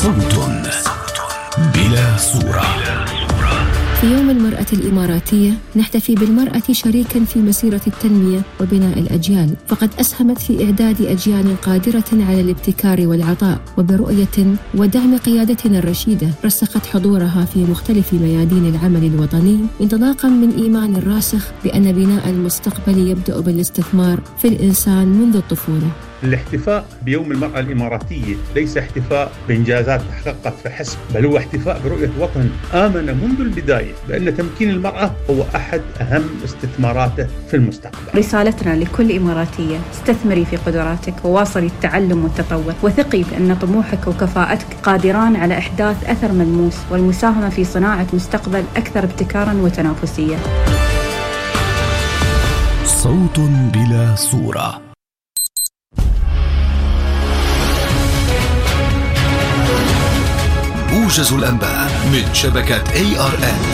صوت بلا صورة. في يوم المرأة الإماراتية نحتفي بالمرأة شريكاً في مسيرة التنمية وبناء الأجيال، فقد أسهمت في إعداد أجيال قادرة على الابتكار والعطاء، وبرؤية ودعم قيادتنا الرشيدة رسخت حضورها في مختلف ميادين العمل الوطني، انطلاقاً من إيمان راسخ بأن بناء المستقبل يبدأ بالاستثمار في الإنسان منذ الطفولة. الاحتفاء بيوم المرأة الإماراتية ليس احتفاء بإنجازات تحققت فحسب، بل هو احتفاء برؤية وطن آمن منذ البداية بأن تمكين المرأة هو أحد أهم استثماراته في المستقبل. رسالتنا لكل إماراتية: استثمري في قدراتك وواصلي التعلم والتطور، وثقي بأن طموحك وكفاءتك قادران على إحداث أثر ملموس والمساهمة في صناعة مستقبل أكثر ابتكاراً وتنافسية. صوت بلا صورة. موجز الأنباء من شبكة ARN.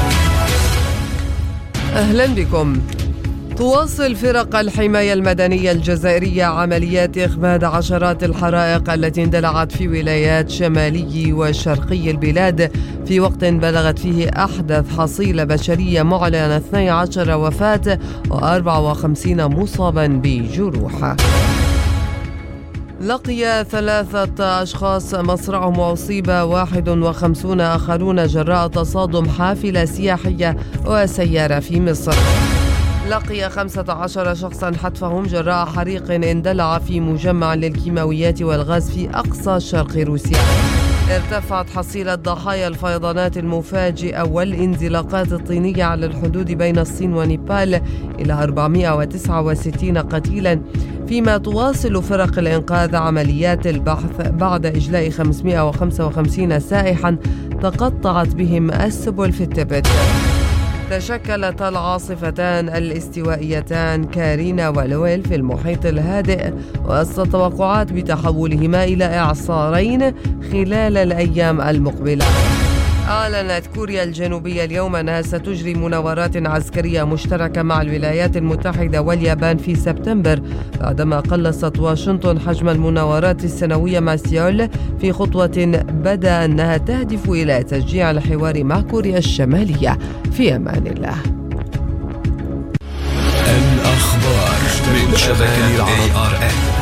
أهلا بكم. تواصل فرق الحماية المدنية الجزائرية عمليات إخماد عشرات الحرائق التي اندلعت في ولايات شمالي وشرقي البلاد في وقت بلغت فيه أحدث حصيلة بشرية معلنة 12 وفاة و54 مصابا بجروح. لقي 3 أشخاص مصرعهم وأصيب 51 آخرون جراء تصادم حافلة سياحية وسيارة في مصر. لقي 15 شخصا حتفهم جراء حريق اندلع في مجمع للكيماويات والغاز في أقصى شرق روسيا. ارتفعت حصيلة ضحايا الفيضانات المفاجئة والانزلاقات الطينية على الحدود بين الصين ونيبال إلى 469 قتيلا، فيما تواصل فرق الإنقاذ عمليات البحث بعد إجلاء 555 سائحا تقطعت بهم السبل في التبت. تشكلت العاصفتان الاستوائيتان كارينا ولويل في المحيط الهادئ، وسط التوقعات بتحولهما إلى إعصارين خلال الأيام المقبلة. أعلنت كوريا الجنوبية اليوم أنها ستجري مناورات عسكرية مشتركة مع الولايات المتحدة واليابان في سبتمبر، بعدما قلصت واشنطن حجم المناورات السنوية مع سيول في خطوة بدا أنها تهدف إلى تشجيع الحوار مع كوريا الشمالية. في أمان الله. الأخبار من شبكة ARN.